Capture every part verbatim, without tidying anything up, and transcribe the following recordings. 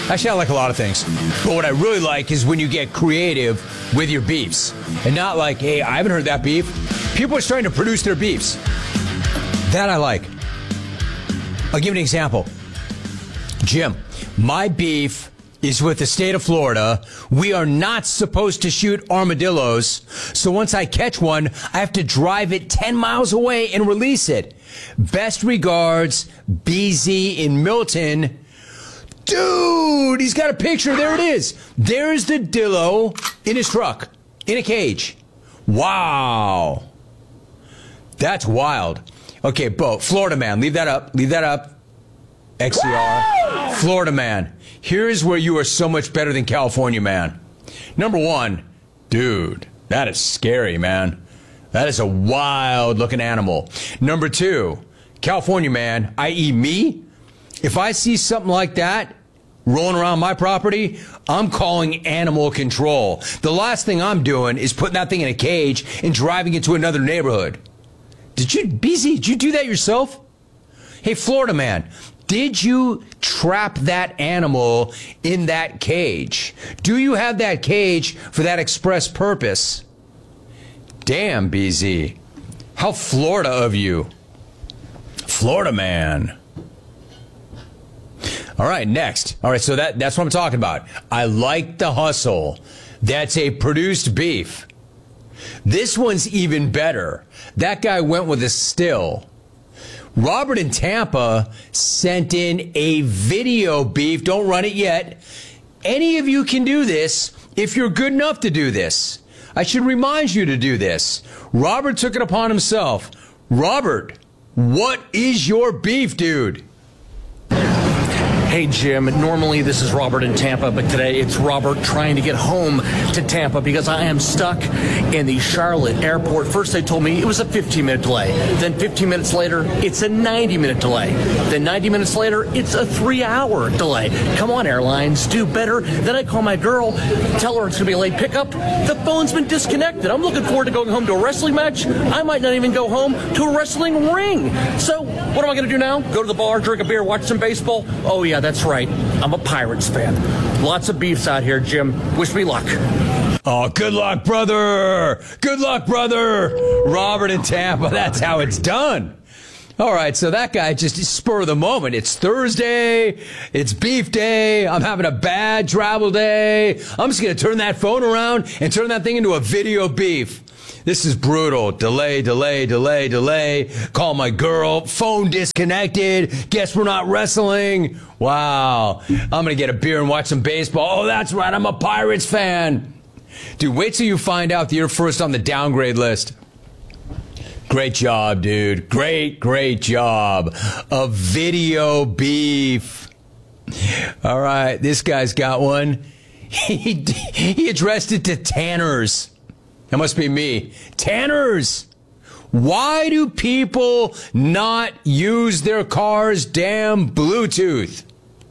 Actually, I like a lot of things. But what I really like is when you get creative with your beefs. And not like, hey, I haven't heard that beef. People are starting to produce their beefs. That I like. I'll give you an example. Jim, my beef is with the state of Florida. We are not supposed to shoot armadillos. So once I catch one, I have to drive it ten miles away and release it. Best regards, B Z in Milton. Dude, he's got a picture. There it is. There's the dillo in his truck, in a cage. Wow. That's wild. Okay, Bo, Florida man, leave that up. Leave that up. X C R. Florida man. Here's where you are so much better than California man. Number one, dude, that is scary, man. That is a wild looking animal. Number two, California man, that is me, if I see something like that rolling around my property, I'm calling animal control. The last thing I'm doing is putting that thing in a cage and driving it to another neighborhood. Did you, B Z, did you do that yourself? Hey, Florida man, did you trap that animal in that cage? Do you have that cage for that express purpose? Damn, B Z. How Florida of you. Florida man. All right, next. All right, so that, that's what I'm talking about. I like the hustle. That's a produced beef. This one's even better. That guy went with a still. Robert in Tampa sent in a video beef. Don't run it yet. Any of you can do this if you're good enough to do this. I should remind you to do this. Robert took it upon himself. Robert, what is your beef, dude? Hey, Jim, normally this is Robert in Tampa, but today it's Robert trying to get home to Tampa because I am stuck in the Charlotte airport. First, they told me it was a fifteen minute delay. Then fifteen minutes later, it's a ninety minute delay. Then ninety minutes later, it's a three hour delay. Come on, airlines, do better. Then I call my girl, tell her it's going to be a late pickup. The phone's been disconnected. I'm looking forward to going home to a wrestling match. I might not even go home to a wrestling ring. So what am I going to do now? Go to the bar, drink a beer, watch some baseball? Oh, yeah, that's right. I'm a Pirates fan. Lots of beefs out here, Jim. Wish me luck. Oh, good luck, brother. Good luck, brother. Robert in Tampa. That's how it's done. All right, so that guy just spur of the moment. It's Thursday. It's beef day. I'm having a bad travel day. I'm just going to turn that phone around and turn that thing into a video beef. This is brutal. Delay, delay, delay, delay. Call my girl. Phone disconnected. Guess we're not wrestling. Wow. I'm going to get a beer and watch some baseball. Oh, that's right. I'm a Pirates fan. Dude, wait till you find out that you're first on the downgrade list. Great job, dude. Great, great job. A video beef. All right. This guy's got one. He, he addressed it to Tanners. That must be me. Tanners, why do people not use their car's damn Bluetooth?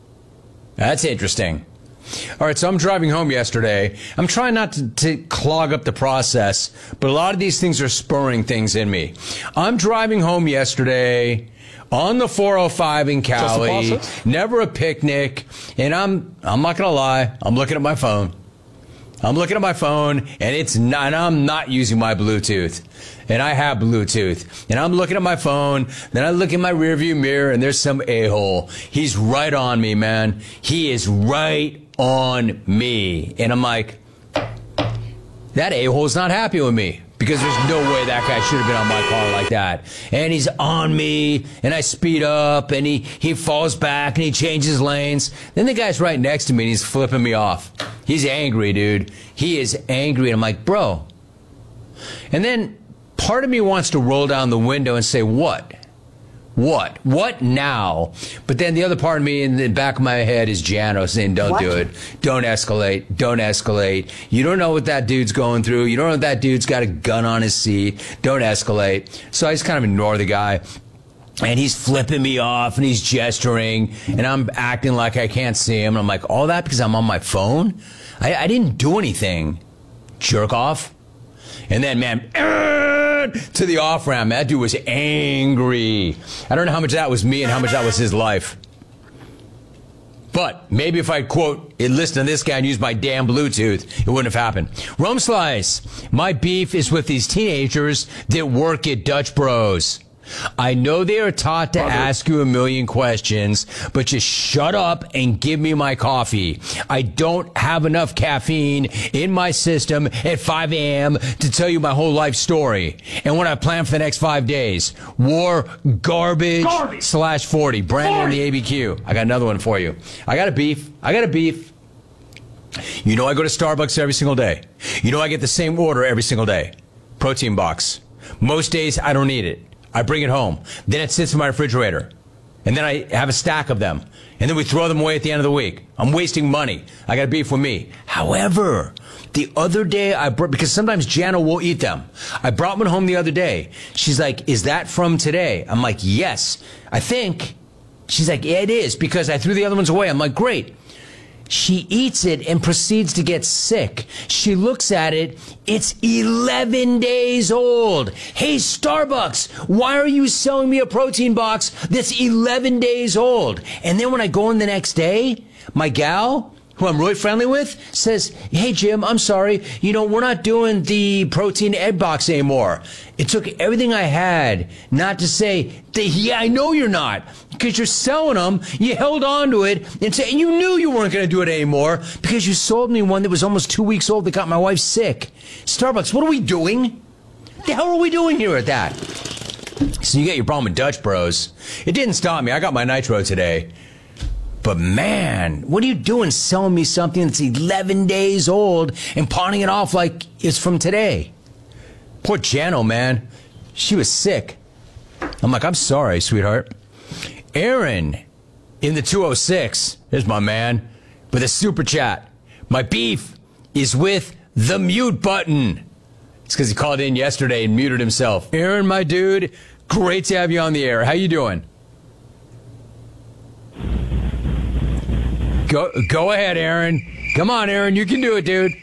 That's interesting. All right, so I'm driving home yesterday. I'm trying not to, to clog up the process, but a lot of these things are spurring things in me. I'm driving home yesterday on the four oh five in Cali, never a picnic, and I'm I'm not going to lie, I'm looking at my phone. I'm looking at my phone, and it's not, and I'm not using my Bluetooth. And I have Bluetooth. And I'm looking at my phone, then I look in my rearview mirror, and there's some a-hole. He's right on me, man. He is right on me. And I'm like, that a-hole's not happy with me. Because there's no way that guy should have been on my car like that. And he's on me, and I speed up, and he, he falls back, and he changes lanes. Then the guy's right next to me, and he's flipping me off. He's angry, dude. He is angry. And I'm like, bro. And then part of me wants to roll down the window and say, what? What? What now? But then the other part of me in the back of my head is Jano saying, don't what? do it. Don't escalate. Don't escalate. You don't know what that dude's going through. You don't know if that dude's got a gun on his seat. Don't escalate. So I just kind of ignore the guy. And he's flipping me off, and he's gesturing, and I'm acting like I can't see him. And I'm like, all that because I'm on my phone? I, I didn't do anything. Jerk off. And then, man, to the off-ramp. That dude was angry. I don't know how much that was me and how much that was his life. But maybe if I, quote, listen to this guy and use my damn Bluetooth, it wouldn't have happened. Rome Slice, my beef is with these teenagers that work at Dutch Bros. I know they are taught to Brother. ask you a million questions, but just shut up and give me my coffee. I don't have enough caffeine in my system at five a.m. to tell you my whole life story and what I plan for the next five days. War garbage, garbage. slash forty. Brandon in the A B Q. I got another one for you. I got a beef. I got a beef. You know I go to Starbucks every single day. You know I get the same order every single day. Protein box. Most days I don't eat it. I bring it home. Then it sits in my refrigerator. And then I have a stack of them. And then we throw them away at the end of the week. I'm wasting money. I got beef with me. However, the other day I brought, because sometimes Jana will eat them. I brought one home the other day. She's like, is that from today? I'm like, yes, I think. She's like, yeah, it is, because I threw the other ones away. I'm like, great. She eats it and proceeds to get sick. She looks at it. It's eleven days old. Hey, Starbucks, why are you selling me a protein box that's eleven days old? And then when I go in the next day, my gal, who I'm really friendly with, says, hey, Jim, I'm sorry. You know, we're not doing the protein egg box anymore. It took everything I had not to say, yeah, I know you're not. Because you're selling them, you held on to it, and, say, and you knew you weren't going to do it anymore because you sold me one that was almost two weeks old that got my wife sick. Starbucks, what are we doing? The hell are we doing here at that? So you got your problem with Dutch Bros. It didn't stop me. I got my Nitro today. But man, what are you doing selling me something that's eleven days old and pawning it off like it's from today? Poor Jano, man. She was sick. I'm like, I'm sorry, sweetheart. Aaron in the two oh six, there's my man, with a super chat. My beef is with the mute button. It's because he called in yesterday and muted himself. Aaron, my dude, great to have you on the air. How you doing? Go, go ahead, Aaron. Come on, Aaron. You can do it, dude.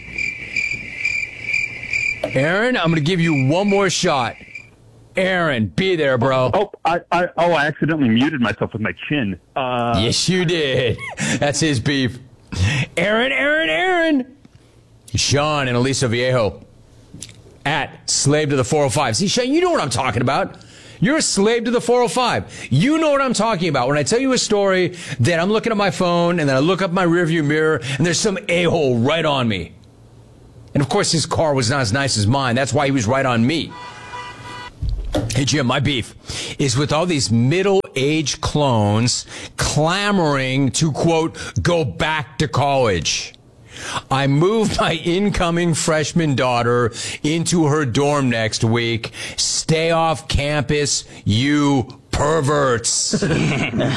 Aaron, I'm going to give you one more shot. Aaron, be there, bro. Oh, I, I, oh, I accidentally muted myself with my chin. Uh, yes, you did. That's his beef. Aaron, Aaron, Aaron. Sean and Aliso Viejo at Slave to the four oh five. See, Sean, you know what I'm talking about. You're a slave to the four oh five. You know what I'm talking about. When I tell you a story that I'm looking at my phone and then I look up my rearview mirror and there's some a-hole right on me. And of course his car was not as nice as mine. That's why he was right on me. Hey, Jim, my beef is with all these middle-aged clones clamoring to, quote, go back to college. I moved my incoming freshman daughter into her dorm next week. Stay off campus, you perverts. yeah,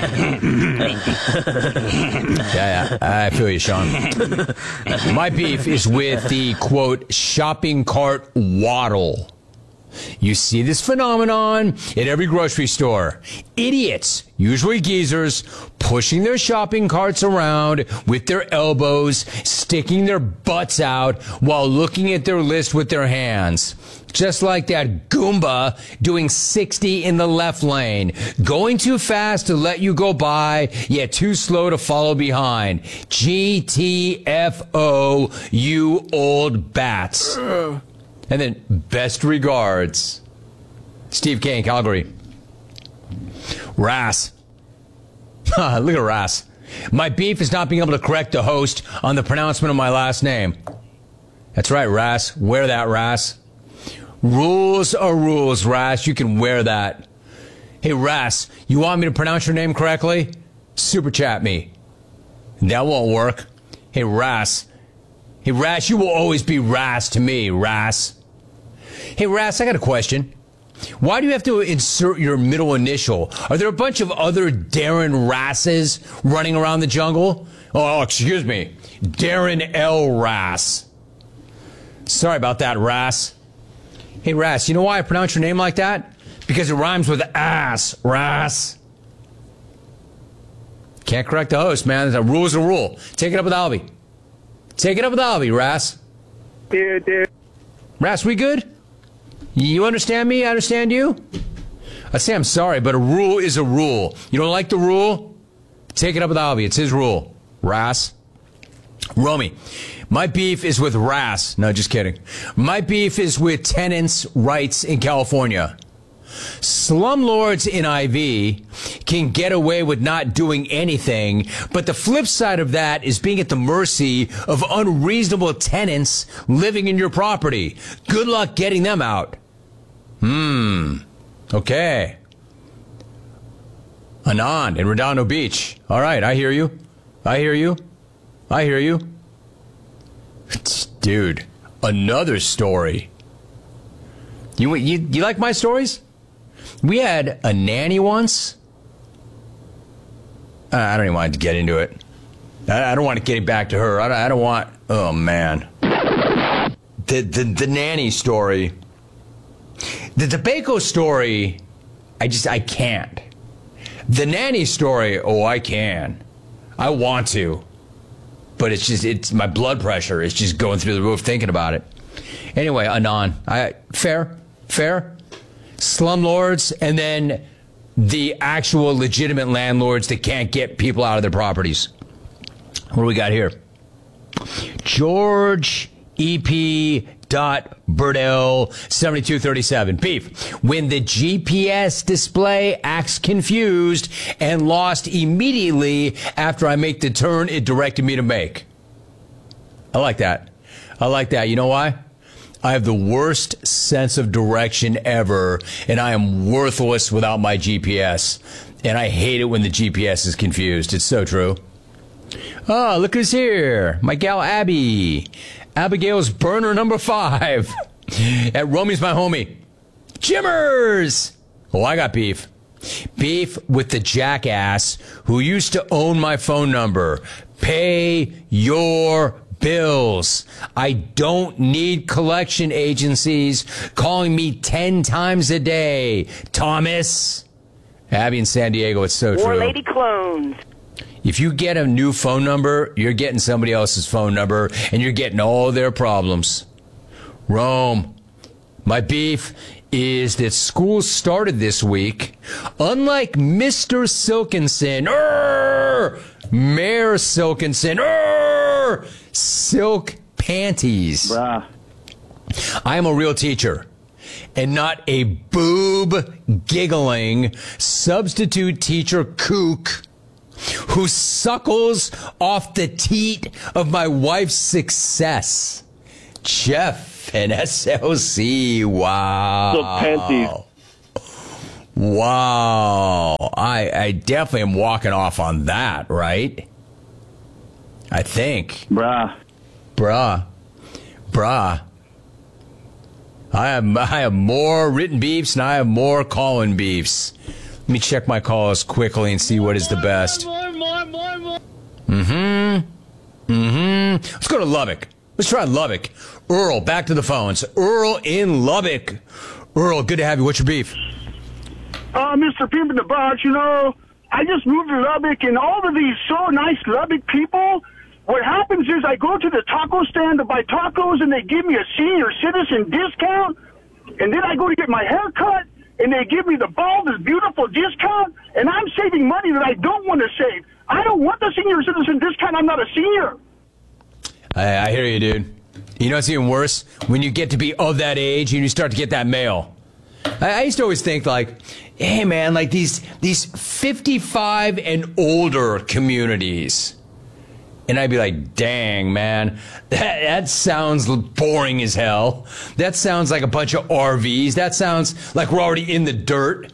yeah, I feel you, Sean. My beef is with the, quote, shopping cart waddle. You see this phenomenon at every grocery store. Idiots, usually geezers, pushing their shopping carts around with their elbows, sticking their butts out while looking at their list with their hands. Just like that Goomba doing sixty in the left lane. Going too fast to let you go by, yet too slow to follow behind. G T F O, you old bats. And then, best regards, Steve K in Calgary. Rass. Look at Rass. My beef is not being able to correct the host on the pronouncement of my last name. That's right, Rass. Wear that, Rass. Rules are rules, Rass. You can wear that. Hey, Rass, you want me to pronounce your name correctly? Super chat me. That won't work. Hey, Rass. Hey, Rass, you will always be Rass to me, Rass. Hey, Rass, I got a question. Why do you have to insert your middle initial? Are there a bunch of other Darren Rasses running around the jungle? Oh, excuse me. Darren L. Rass. Sorry about that, Rass. Hey, Rass, you know why I pronounce your name like that? Because it rhymes with ass, Rass. Can't correct the host, man. A rule's a rule. Take it up with Albie. Take it up with Albie, Rass. Dude, dude. Rass, we good? You understand me? I understand you? I say I'm sorry, but a rule is a rule. You don't like the rule? Take it up with Alvy. It's his rule. Rass. Romy, my beef is with Rass. No, just kidding. My beef is with tenants' rights in California. Slumlords in I V can get away with not doing anything, but the flip side of that is being at the mercy of unreasonable tenants living in your property. Good luck getting them out. Hmm. Okay. Anand in Redondo Beach. All right, I hear you. I hear you. I hear you. Dude, another story. You, you, you like my stories? We had a nanny once. I don't even want to get into it. I, I don't want to get it back to her. I don't, I don't want... Oh, man. The, the, the nanny story. The DeBacco story, I just... I can't. The nanny story, oh, I can. I want to. But it's just, it's my blood pressure is just going through the roof thinking about it. Anyway, Anon, I, fair, fair. Slumlords, and then the actual legitimate landlords that can't get people out of their properties. What do we got here? George E P dot Burdell seventy-two thirty-seven. Beef. When the G P S display acts confused and lost immediately after I make the turn it directed me to make. I like that. I like that. You know why? I have the worst sense of direction ever, and I am worthless without my G P S. And I hate it when the G P S is confused. It's so true. Oh, look who's here. My gal Abby. Abigail's burner number five. At Romy's my homie. Jimmers! Oh, I got beef. Beef with the jackass who used to own my phone number. Pay your bills. I don't need collection agencies calling me ten times a day. Thomas. Abby in San Diego, it's so War true. Lady Clones. If you get a new phone number, you're getting somebody else's phone number, and you're getting all their problems. Rome, my beef is that school started this week. Unlike Mister Silkinson, er, Mayor Silkinson, er, silk panties. Bruh. I am a real teacher and not a boob-giggling substitute teacher kook who suckles off the teat of my wife's success. Jeff and S L C, wow. Silk panties. Wow. I, I definitely am walking off on that, right? I think. Bruh. Bruh. Bruh. I have, I have more written beefs and I have more call-in beefs. Let me check my calls quickly and see what is the best. More, more, more, more. Mm-hmm. Mm-hmm. Let's go to Lubbock. Let's try Lubbock. Earl, back to the phones. Earl in Lubbock. Earl, good to have you. What's your beef? Uh, Mister Pimp in the Box, you know, I just moved to Lubbock, and all of these so nice Lubbock people, what happens is I go to the taco stand to buy tacos, and they give me a senior citizen discount, and then I go to get my hair cut, and they give me the bald is beautiful discount, and I'm saving money that I don't want to save. I don't want the senior citizen discount. I'm not a senior. I, I hear you, dude. You know what's even worse? When you get to be of that age and you start to get that mail. I, I used to always think, like, hey, man, like these these fifty-five and older communities. And I'd be like, dang, man, that, that sounds boring as hell. That sounds like a bunch of R Vs. That sounds like we're already in the dirt.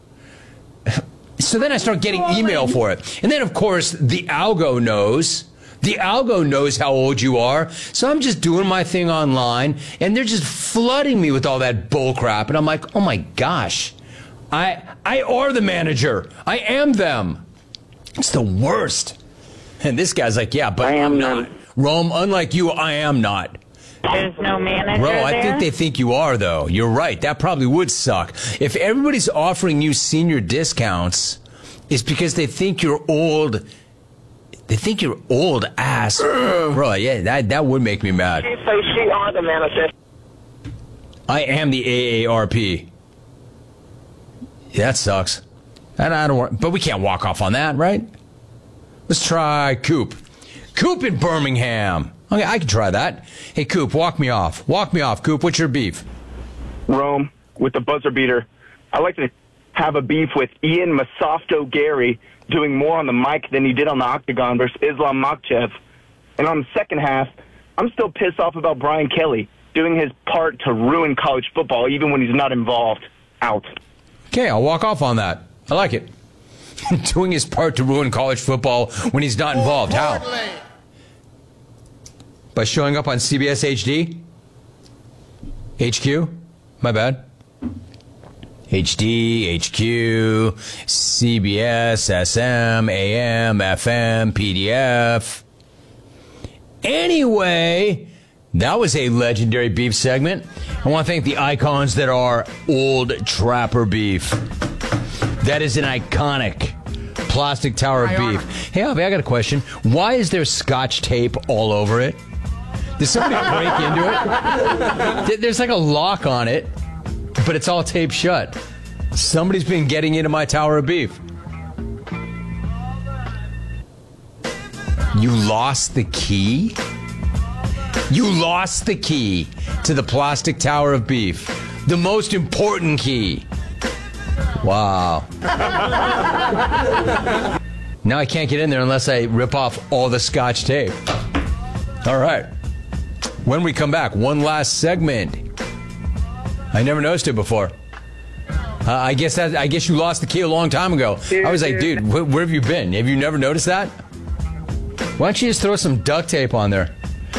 So then I start getting email for it. And then, of course, the algo knows. The algo knows how old you are. So I'm just doing my thing online, and they're just flooding me with all that bull crap. And I'm like, oh, my gosh, I, I are the manager. I am them. It's the worst. And this guy's like, yeah, but I am I'm not. not. Rome, unlike you, I am not. There's no manager Bro, I there? think they think you are, though. You're right. That probably would suck. If everybody's offering you senior discounts, it's because they think you're old. They think you're old ass. Bro, yeah, that, that would make me mad. She says she are the manager. I am the A A R P. Yeah, that sucks. And I don't want, but we can't walk off on that, right? Let's try Coop. Coop in Birmingham. Okay, I can try that. Hey, Coop, walk me off. Walk me off, Coop. What's your beef? Rome with the buzzer beater. I like to have a beef with Ian Masofto Gary doing more on the mic than he did on the octagon versus Islam Makhachev. And on the second half, I'm still pissed off about Brian Kelly doing his part to ruin college football even when he's not involved. Out. Okay, I'll walk off on that. I like it. Doing his part to ruin college football when he's not involved. How? By showing up on C B S H D? H Q? My bad. H D, H Q, C B S, S M, A M, F M, P D F. Anyway, that was a legendary beef segment. I want to thank the icons that are Old Trapper Beef. That is an iconic plastic tower of beef. Hey, Avi, I got a question. Why is there Scotch tape all over it? Did somebody break into it? There's like a lock on it, but it's all taped shut. Somebody's been getting into my tower of beef. You lost the key? You lost the key to the plastic tower of beef. The most important key. Wow. Now I can't get in there unless I rip off all the Scotch tape. All right. When we come back, one last segment. I never noticed it before. Uh, I guess that I guess you lost the key a long time ago. I was like, dude, wh- where have you been? Have you never noticed that? Why don't you just throw some duct tape on there?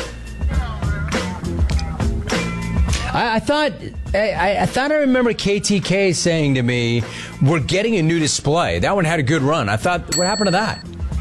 I, I thought I, I thought I remember K T K saying to me, "We're getting a new display." That one had a good run. I thought, what happened to that?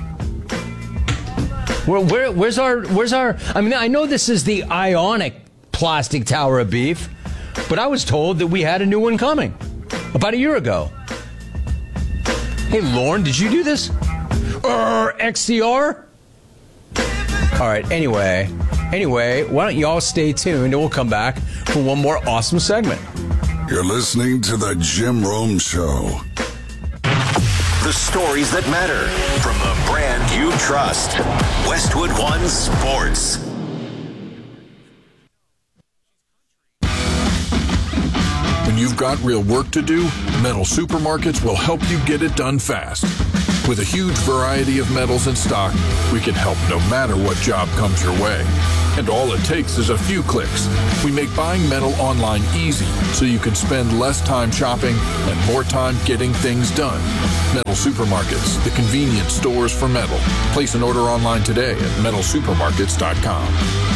Where, where, where's our? Where's our? I mean, I know this is the Ionic plastic tower of beef, but I was told that we had a new one coming about a year ago. Hey, Lauren, did you do this? Er, X C R? All right. Anyway, anyway, why don't y'all stay tuned and we'll come back for one more awesome segment. You're listening to the Jim Rome Show. The stories that matter from the brand you trust. Westwood One Sports. When you've got real work to do, Metal Supermarkets will help you get it done fast. With a huge variety of metals in stock, we can help no matter what job comes your way. And all it takes is a few clicks. We make buying metal online easy so you can spend less time shopping and more time getting things done. Metal Supermarkets, the convenient stores for metal. Place an order online today at metal supermarkets dot com.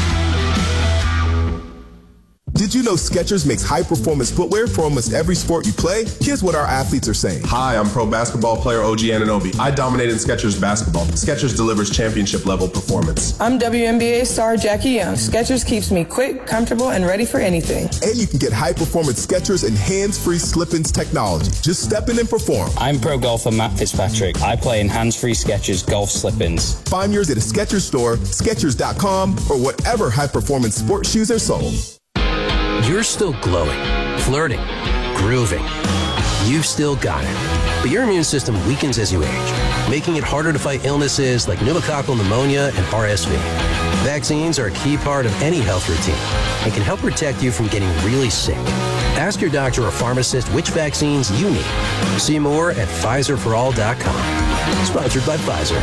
Did you know Skechers makes high-performance footwear for almost every sport you play? Here's what our athletes are saying. Hi, I'm pro basketball player O G Anunoby. I dominate in Skechers basketball. Skechers delivers championship-level performance. I'm W N B A star Jackie Young. Skechers keeps me quick, comfortable, and ready for anything. And you can get high-performance Skechers and hands-free slip-ins technology. Just step in and perform. I'm pro golfer Matt Fitzpatrick. I play in hands-free Skechers golf slip-ins. Find yours at a Skechers store, Skechers dot com, or whatever high-performance sports shoes are sold. You're still glowing, flirting, grooving. You've still got it. But your immune system weakens as you age, making it harder to fight illnesses like pneumococcal pneumonia and R S V. Vaccines are a key part of any health routine and can help protect you from getting really sick. Ask your doctor or pharmacist which vaccines you need. See more at Pfizer for all dot com. Sponsored by Pfizer.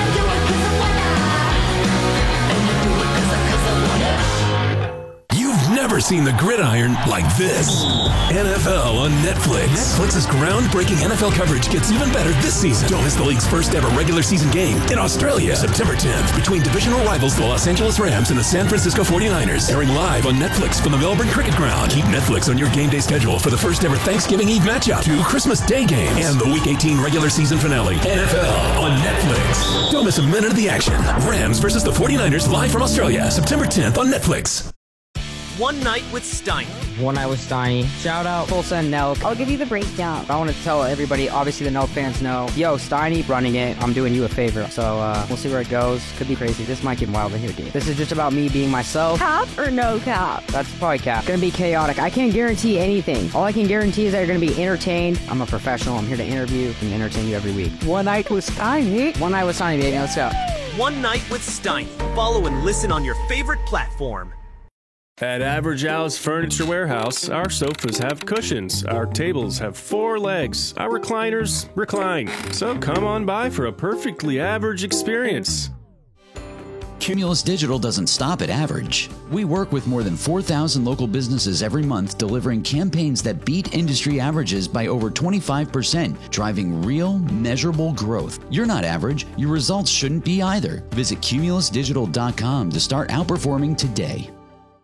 Never seen the gridiron like this. N F L on Netflix. Netflix's groundbreaking N F L coverage gets even better this season. Don't miss the league's first ever regular season game in Australia, September tenth, between divisional rivals the Los Angeles Rams and the San Francisco forty-niners. Airing live on Netflix from the Melbourne Cricket Ground. Keep Netflix on your game day schedule for the first ever Thanksgiving Eve matchup, two Christmas Day games, and the Week eighteen regular season finale. N F L on Netflix. Don't miss a minute of the action. Rams versus the forty-niners live from Australia, September tenth on Netflix. One night with Steiner. One Night with Steiny. Shout out Full Send Nelk. I'll give you the breakdown. I want to tell everybody, obviously the Nelk fans know, yo, Steiny running it, I'm doing you a favor. So uh, we'll see where it goes. Could be crazy. This might get wild in here, dude. This is just about me being myself. Cap or no cap? That's probably cap. Gonna be chaotic. I can't guarantee anything. All I can guarantee is that you're gonna be entertained. I'm a professional. I'm here to interview and entertain you every week. One Night with Steiny. One Night with Steiny, baby. Let's go. One Night with Steiny. Follow and listen on your favorite platform. At Average Al's Furniture Warehouse, our sofas have cushions, our tables have four legs, our recliners recline. So come on by for a perfectly average experience. Cumulus Digital doesn't stop at average. We work with more than four thousand local businesses every month, delivering campaigns that beat industry averages by over twenty-five percent, driving real, measurable growth. You're not average. Your results shouldn't be either. Visit cumulus digital dot com to start outperforming today.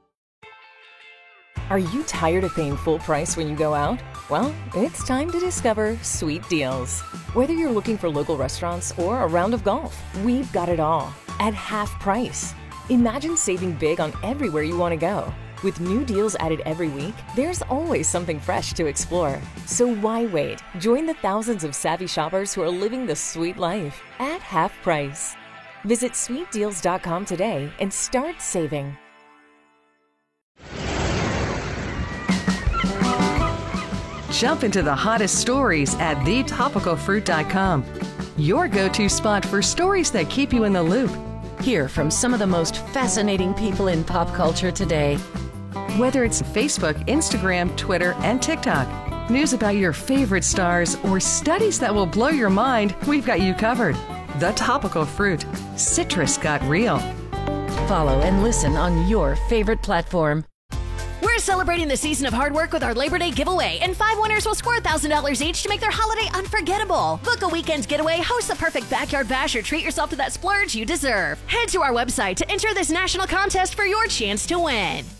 Are you tired of paying full price when you go out? Well, it's time to discover Sweet Deals. Whether you're looking for local restaurants or a round of golf, we've got it all at half price. Imagine saving big on everywhere you want to go. With new deals added every week, there's always something fresh to explore. So why wait? Join the thousands of savvy shoppers who are living the sweet life at half price. Visit sweet deals dot com today and start saving. Jump into the hottest stories at the topical fruit dot com. Your go-to spot for stories that keep you in the loop. Hear from some of the most fascinating people in pop culture today. Whether it's Facebook, Instagram, Twitter, and TikTok, news about your favorite stars, or studies that will blow your mind, we've got you covered. The Topical Fruit. Citrus got real. Follow and listen on your favorite platform. We're celebrating the season of hard work with our Labor Day giveaway, and five winners will score one thousand dollars each to make their holiday unforgettable. Book a weekend getaway, host the perfect backyard bash, or treat yourself to that splurge you deserve. Head to our website to enter this national contest for your chance to win.